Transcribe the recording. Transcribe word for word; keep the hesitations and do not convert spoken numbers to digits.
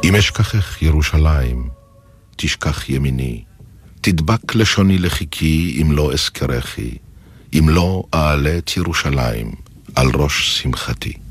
אם אשכחך ירושלים, תשכח ימיני, תדבק לשוני לחיקי, אם לא אזכרכי, אם לא אעלה את ירושלים על ראש שמחתי.